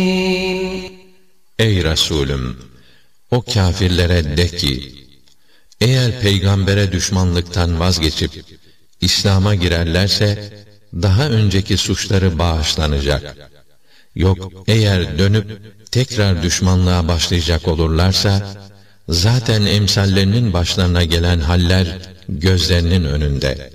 Ey Resulüm! O kâfirlere de ki, eğer peygambere düşmanlıktan vazgeçip İslam'a girerlerse daha önceki suçları bağışlanacak. Yok, eğer dönüp tekrar düşmanlığa başlayacak olurlarsa zaten emsallerinin başlarına gelen haller gözlerinin önünde.